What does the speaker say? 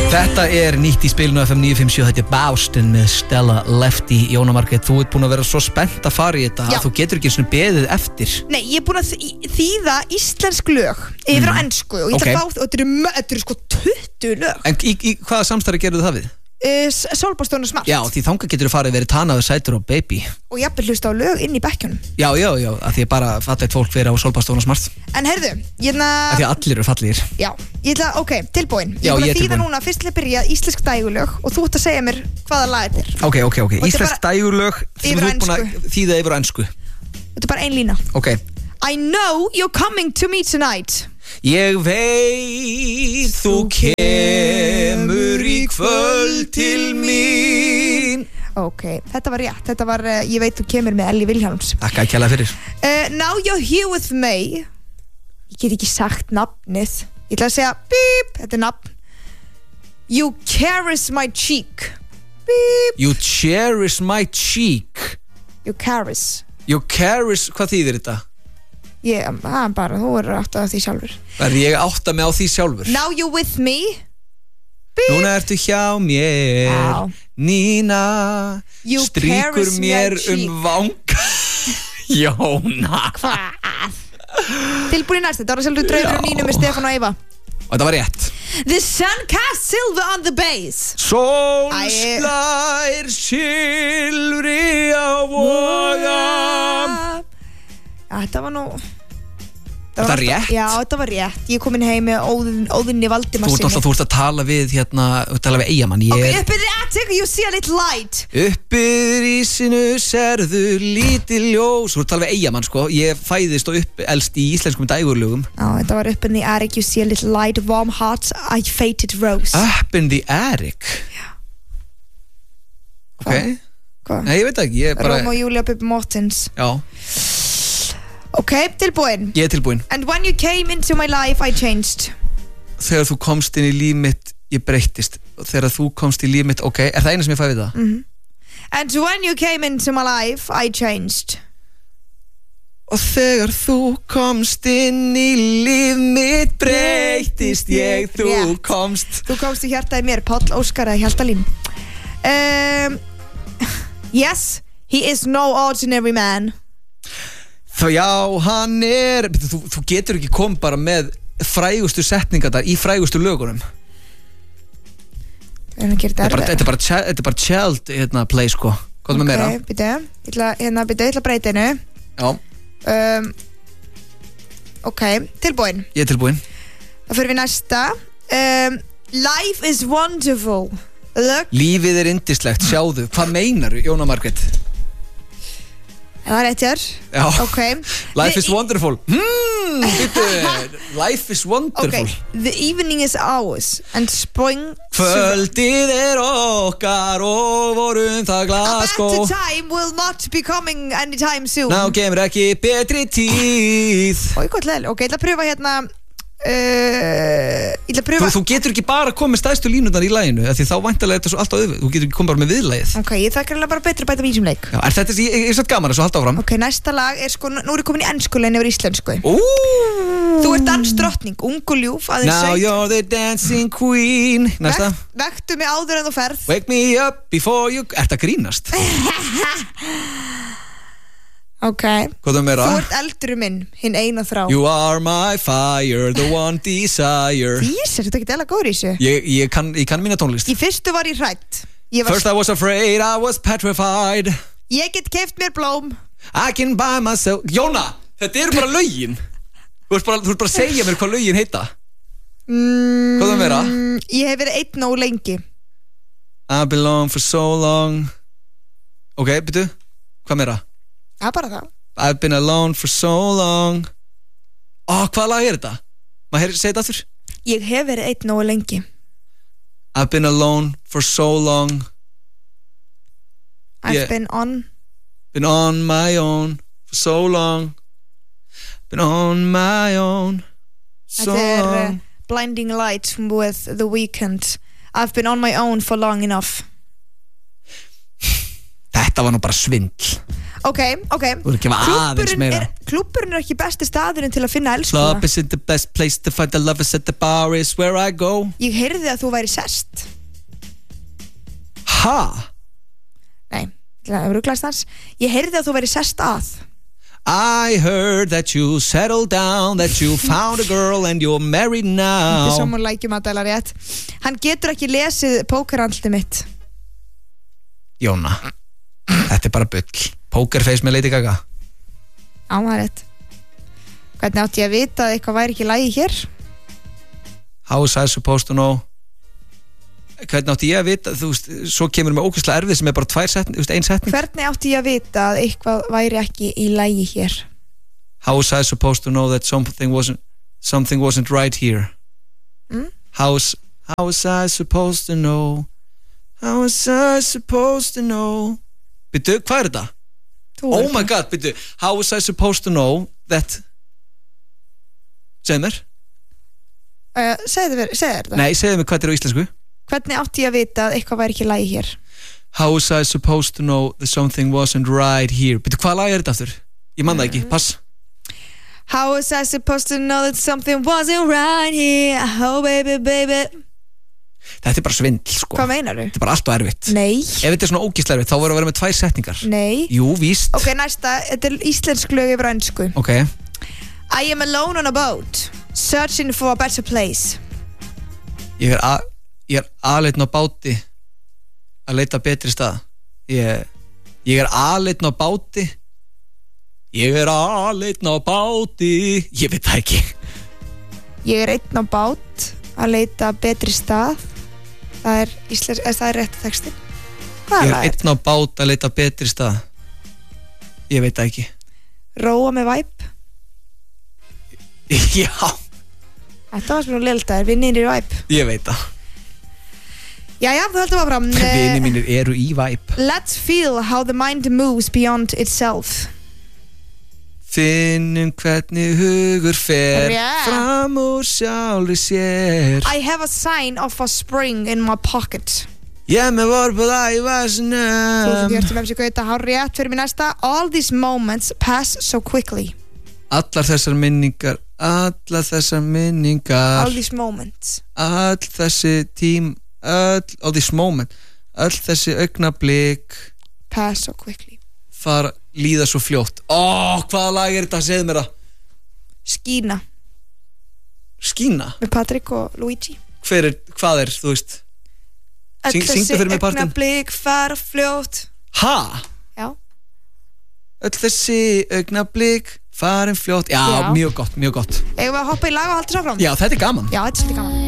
Þetta nýtt í spilinu FM 957, þetta Boston með Stella Lefty. Jóna Margrét, þú ert búin að vera svo spennt að fara í þetta að þú getur ekki svona beðið eftir. Nei, ég búin að þýða íslensk lög yfir á ensku og ég ætla að fá, og þetta eru sko 20 lög. En í hvaða samstarfi gerðu það við? Sólbástónu Smart. Já, því þangað getur þú farið verið Tanaður, Sætur og Baby. Og jafnvel hlusta á lög inn í bekkjunum. Já, að því bara fallegt fólk verið á Sólbástónu Smart. En heyrðu, að því að allir eru fallegir. Já, ég ætla, ok, tilbúin. Ég er búin að þýða núna fyrst til að byrja íslensk dægurlög og þú ætti að segja mér hvaða lag þetta er. Ok, íslensk dægurlög sem þú ert búin að þýða yfir á ensku. Þetta bara ein lína. Ok. I know you're coming to me tonight. Ég veit þú kemur í kvöld til mín. Ok, þetta var rétt. Þetta var Ég veit þú kemur með Elli Vilhjálms. Takk að kjalla fyrir. Now you're here with me. Ég get ekki sagt nafnið. Ég ætla að segja beep, þetta er nafn. You caress my cheek. Beep. You cherish my cheek. You caress. You caress, hvað þýðir þetta? Bara, þú áttað því sjálfur. Ég átta mig á því sjálfur. Now you're with me. Beep. Núna ertu hjá mér. Nína you stríkur mér vanga. Jóna. Hvað? Tilbúin næst, þetta var sjálfur Draugur og Nínu með Stefán og Eva. Og þetta var rétt. The sun casts silver on the base. Sól slær silfri á voga. Þetta var nú Þetta var rétt? Já, þetta var rétt. Ég kom inn heim með Óðinni Valdimarsinni. Þú ert að tala við Eyjamann. Ok, upp in the attic you see a little light. Upp í rísinu serðu lítið ljós. Þú ert að tala við Eyjamann, sko. Ég fæðist og elst í íslenskum dægurlögum. Já, þetta var up in the attic you see a little light. Warm hearts, I fated rose. Up in the attic? Já. Ok. Hvað? Nei, ég veit ekki. Róm og Júlia Bubbi Mortens. Já. Ok, tilbúin. Ég tilbúin. And when you came into my life, I changed. Þegar þú komst inn í líf mitt, ég breyttist. Þegar þú komst í líf mitt, ok, er það eina sem ég fæ við það? And when you came into my life, I changed. Og þegar þú komst inn í líf mitt, breyttist ég, þú komst. Þú komst í hjartaði mér, Páll Óskar eða Hjaltalín. Yes, he is no ordinary man. Já, hann þú getur ekki komið bara með frægustu setningar í frægustu lögunum. Þetta er bara child play, sko. Hvað með meira? Ok, ég ætla að breyta hennu. Já. Ok, tilbúin. Ég er tilbúin. Það fyrir við næsta. Life is wonderful. Look. Lífið er yndislegt, sjáðu. Hvað meinar Jóna Margrét? Það er rétt hér. Já. Ok. Life is wonderful. Life is wonderful. Ok. The evening is ours and spring. Kvöldið er okkar og vorum það glasko. A better time will not be coming anytime soon. Ná kemur ekki betri tíð. Ói, gott leil. Ok, ég ætla að pröfa hérna. Ég ætla að pröfa. Þú getur ekki bara komið stæðstu línundar í laginu, því þá væntanlega er þetta svo alltaf auðvitað. Þú getur ekki komið bara með viðlagið. Ok, ég þakkar bara betur að bæta vísum leik. Já, þetta er svo gaman að svo halda áfram. Ok, næsta lag sko, nú er ég komin í enskulegin yfir íslensku. Þú ert dansdrottning, ung og ljúf, aðeins Now you're the dancing queen. Næsta. Vektu mig áður en þú ferð. Wake me up before you. Ert að grínast? Ok. Hvað er meira? Þú ert eldri minn, hinn eina þrá. You are my fire, the one desire. Ísir, þetta er ekki eða góður í þessu. Ég kann mína tónlist. Í fyrstu var ég hrædd. First I was afraid, I was petrified. Ég get keypt mér blóm. I can buy myself. Jóna, þetta eru bara lögin. Þú ert bara að segja mér hvað lögin heita. Hvað er meira? Ég hef verið einn og lengi. I belong for so long. Ok, byrju, hvað meira? Það bara það. I've been alone for so long. Hvaða lag er þetta? Maður segir þetta aftur. Ég hef verið einn og lengi. I've been alone for so long. I've been on my own for so long. Been on my own so long. Þetta er Blinding Lights with The Weeknd. I've been on my own for long enough. Þetta var nú bara svindl. Ok Þú er ekki aðeins meira Klúbburinn er ekki besti staðurinn til að finna elskuna Club isn't the best place to find the lovers at the bar is where I go Ég heyrði að þú væri sest Ha? Nei, það er ruglast hans Ég heyrði að þú væri sest að I heard that you settled down That you found a girl and you're married now Þetta er svo mún lækjum að dæla rétt Hann getur ekki lesið pókerandlið mitt Jóna Þetta er bara bull Pokerface með Lady Gaga Á, það er rétt Hvernig átti ég að vita að eitthvað væri ekki í lagi hér? How was I supposed to know Hvernig átti ég að vita Þú veist, svo kemur með ógeðslega erfið sem er bara ein setning Hvernig átti ég að vita að eitthvað væri ekki í lagi hér? How was I supposed to know that something wasn't right here How was I supposed to know How was I supposed to know Byrju, hvað er þetta? Oh my god, byrju How was I supposed to know that Segðu mér Segðu þetta Nei, segðu mér hvað er á íslensku Hvernig átti ég að vita að eitthvað væri ekki í lagi hér? How was I supposed to know that something wasn't right here Byrju, hvað lag er þetta aftur? Ég man það ekki, pass How was I supposed to know that something wasn't right here Oh baby, baby Þetta er bara svindl, sko Hvað meinaru? Þetta er bara allt og erfitt Nei Ef þetta er svona ógeðslega erfitt, þá voru að vera með 2 setningar Nei Jú, víst Ok, næsta, þetta er íslensk lög yfir ensku Ok I am alone on a boat Searching for a better place Ég er aleinn á báti að leita betri stað Ég er aleinn á báti Ég er aleinn á báti Ég veit það ekki Ég er einn á bát að leita betri stað Það er íslensk, það er rétt textin Hvað Ég er er einn á bát að leita betri stað Ég veit það ekki Róa með væp Já, Þetta var svona leldaðir, vinnir í væp ég veit það Jæja, þú höldum áfram Vinir mínir eru í væp Let's feel how the mind moves beyond itself Finnum hvernig hugur fer Rétt. Fram úr sjálfri sér I have a sign of a spring in my pocket Ég er með vorpöða í vasinum 1040 MC Gauta, hár rétt fyrir mér næsta All these moments pass so quickly Allar þessar minningar All these moments All þessi all this moment All þessi augnablik Pass so quickly líða svo fljótt hvaða lag er þetta, segðu mér það Skína Skína? Með Patrik og Luigi Hvað er, þú veist Syngdu fyrir mig partinn Öll þessi augnablik fara fljótt Ha? Já Öll þessi augnablik farin fljótt Já, Já. mjög gott Eigum við að hoppa í lag og halda svo fram? Já, þetta er gaman Já, þetta er svolítið gaman